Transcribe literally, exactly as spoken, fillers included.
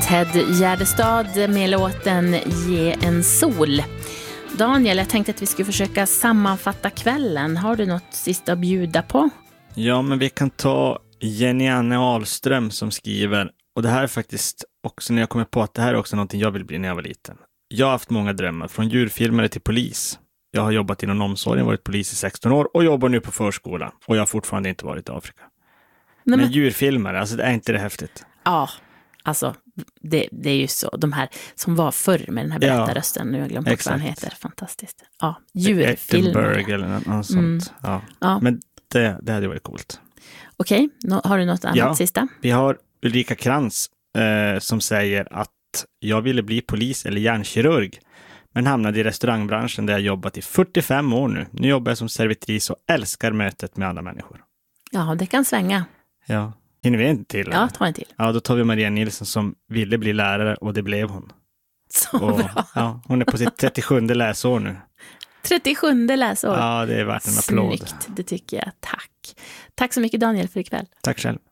Ted Gärdestad med låten Ge en sol. Daniel, jag tänkte att vi skulle försöka sammanfatta kvällen. Har du något sista att bjuda på? Ja, men vi kan ta Jenny Anne Ahlström som skriver. Och det här är faktiskt också när jag kommer på att det här är också någonting jag vill bli när jag var liten. Jag har haft många drömmar, från djurfilmare till polis. Jag har jobbat inom omsorgen, varit polis i sexton år och jobbar nu på förskola. Och jag har fortfarande inte varit i Afrika. Nej, men, men djurfilmare, alltså är inte det häftigt? Ja, alltså det, det är ju så. De här som var förr med den här berättarrösten, ja, nu har jag glömt bort vad han heter. Fantastiskt. Ja, djurfilmer. Eller något sånt. Mm. Ja. Ja. Men det, det hade varit coolt. Okej, okay. Har du något annat ja, sista? Vi har Ulrika Krantz eh, som säger att jag ville bli polis eller hjärnkirurg. Men hamnade i restaurangbranschen där jag jobbat i fyrtiofem år nu. Nu jobbar jag som servitris och älskar mötet med andra människor. Ja, det kan svänga. Ja, hinner vi en till? Ja, ta en till. Ja, då tar vi Maria Nilsson som ville bli lärare och det blev hon. Så och, bra. Ja, hon är på sitt trettiosjunde läsår nu. trettiosjunde läsår. Ja, det är värt en applåd. Snyggt, det tycker jag. Tack. Tack så mycket Daniel för ikväll. Tack själv.